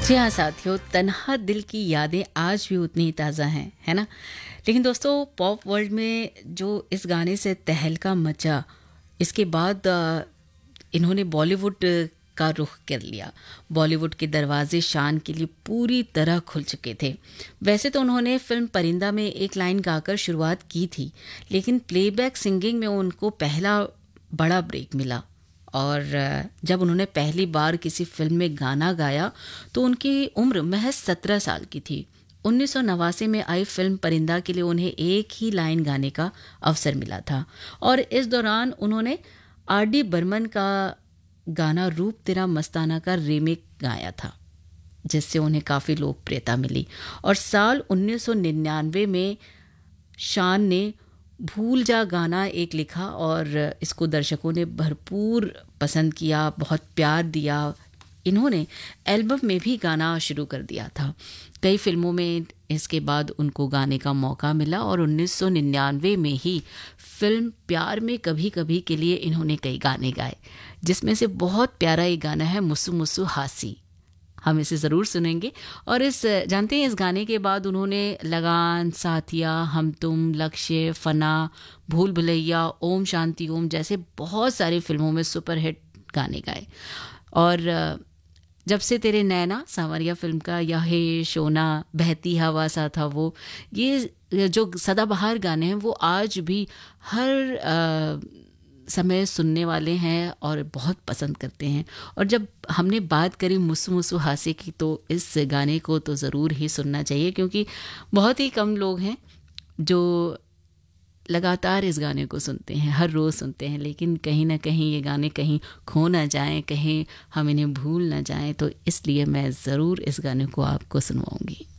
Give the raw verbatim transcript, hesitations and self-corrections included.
जी हाँ साथियों, तन्हा दिल की यादें आज भी उतनी ही ताज़ा हैं, है ना। लेकिन दोस्तों, पॉप वर्ल्ड में जो इस गाने से तहलका मचा, इसके बाद अ, इन्होंने बॉलीवुड का रुख कर लिया। बॉलीवुड के दरवाजे शान के लिए पूरी तरह खुल चुके थे। वैसे तो उन्होंने फिल्म परिंदा में एक लाइन गाकर शुरुआत की थी, लेकिन प्लेबैक सिंगिंग में उनको पहला बड़ा ब्रेक मिला। और जब उन्होंने पहली बार किसी फिल्म में गाना गाया तो उनकी उम्र महज सत्रह साल की थी। उन्नीस सौ नवासी में आई फिल्म परिंदा के लिए उन्हें एक ही लाइन गाने का अवसर मिला था, और इस दौरान उन्होंने आर डी बर्मन का गाना रूप तेरा मस्ताना का रीमेक गाया था, जिससे उन्हें काफ़ी लोकप्रियता मिली। और साल उन्नीस सौ निन्यानवे में शान ने भूल जा गाना एक लिखा, और इसको दर्शकों ने भरपूर पसंद किया, बहुत प्यार दिया। इन्होंने एल्बम में भी गाना शुरू कर दिया था। कई फिल्मों में इसके बाद उनको गाने का मौका मिला, और उन्नीस सौ निन्यानवे में ही फिल्म प्यार में कभी कभी के लिए इन्होंने कई गाने गाए, जिसमें से बहुत प्यारा एक गाना है मुस्सु मुस्सु हासी। हम इसे ज़रूर सुनेंगे। और इस जानते हैं, इस गाने के बाद उन्होंने लगान, साथिया, हम तुम, लक्ष्य, फना, भूल भुलैया, ओम शांति ओम जैसे बहुत सारी फिल्मों में सुपरहिट गाने गाए। और जब से तेरे नैना, सांवरिया फिल्म का, या हे शोना, बहती हवा सा था वो, ये जो सदाबहार गाने हैं वो आज भी हर आ, समय सुनने वाले हैं और बहुत पसंद करते हैं। और जब हमने बात करी मुस्सु मुस्सु हासे की, तो इस गाने को तो ज़रूर ही सुनना चाहिए, क्योंकि बहुत ही कम लोग हैं जो लगातार इस गाने को सुनते हैं, हर रोज़ सुनते हैं। लेकिन कहीं ना कहीं ये गाने कहीं खो ना जाएं, कहीं हम इन्हें भूल ना जाएं, तो इसलिए मैं ज़रूर इस गाने को आपको सुनवाऊंगी।